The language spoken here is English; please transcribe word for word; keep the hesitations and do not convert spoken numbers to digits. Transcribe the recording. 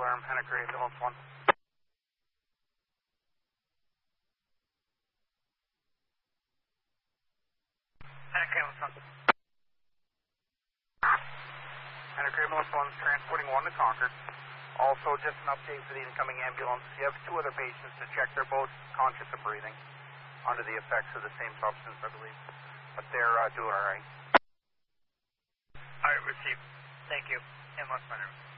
alarm, Hennecker Ambulance one. Hennecker Ambulance one. Hennecker Ambulance one is transporting one to Concord. Also, just an update for the incoming ambulance. You have two other patients to check. They're both conscious of breathing, under the effects of the same substance, I believe. But they're uh, doing all right. All right, received. Thank you. Ambulance one.